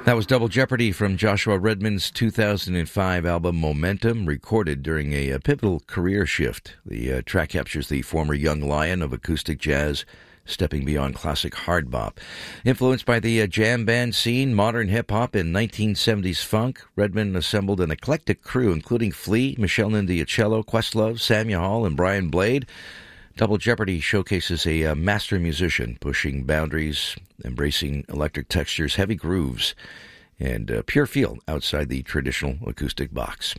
That was Double Jeopardy from Joshua Redman's 2005 album Momentum, recorded during a pivotal career shift. The track captures the former young lion of acoustic jazz, stepping beyond classic hard bop. Influenced by the jam band scene, modern hip-hop, and 1970s funk, Redman assembled an eclectic crew, including Flea, Michelle Nundiacello, Questlove, Samuel Hall, and Brian Blade. Double Jeopardy showcases a master musician pushing boundaries, embracing electric textures, heavy grooves, and pure feel outside the traditional acoustic box.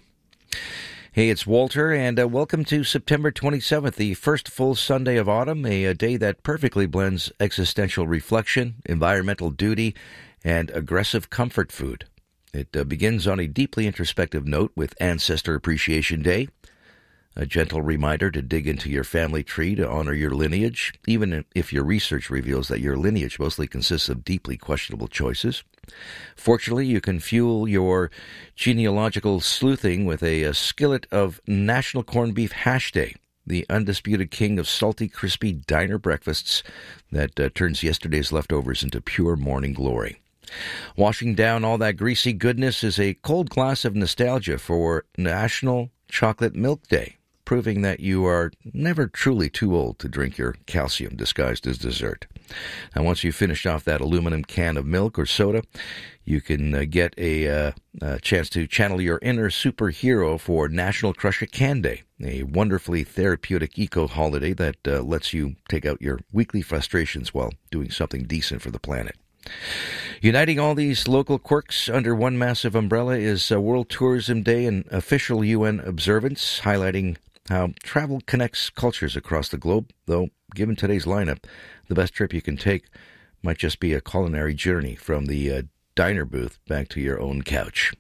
Hey, it's Walter, and welcome to September 27th, the first full Sunday of autumn, a day that perfectly blends existential reflection, environmental duty, and aggressive comfort food. It begins on a deeply introspective note with Ancestor Appreciation Day, a gentle reminder to dig into your family tree to honor your lineage, even if your research reveals that your lineage mostly consists of deeply questionable choices. Fortunately, you can fuel your genealogical sleuthing with a skillet of National Corned Beef Hash Day, the undisputed king of salty, crispy diner breakfasts that turns yesterday's leftovers into pure morning glory. Washing down all that greasy goodness is a cold glass of nostalgia for National Chocolate Milk Day, proving that you are never truly too old to drink your calcium disguised as dessert. And once you've finished off that aluminum can of milk or soda, you can get a chance to channel your inner superhero for National Crush a Can Day, a wonderfully therapeutic eco-holiday that lets you take out your weekly frustrations while doing something decent for the planet. Uniting all these local quirks under one massive umbrella is World Tourism Day, an official UN observance highlighting how travel connects cultures across the globe, though given today's lineup, the best trip you can take might just be a culinary journey from the diner booth back to your own couch.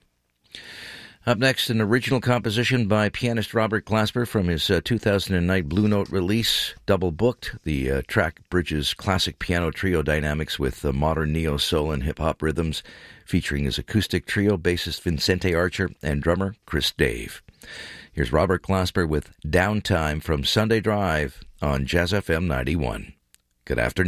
Up next, an original composition by pianist Robert Glasper from his 2009 Blue Note release, Double Booked. The track bridges classic piano trio dynamics with modern neo-soul and hip-hop rhythms, featuring his acoustic trio bassist Vincente Archer and drummer Chris Dave. Here's Robert Glasper with Downtime from Sunday Drive on Jazz FM 91. Good afternoon.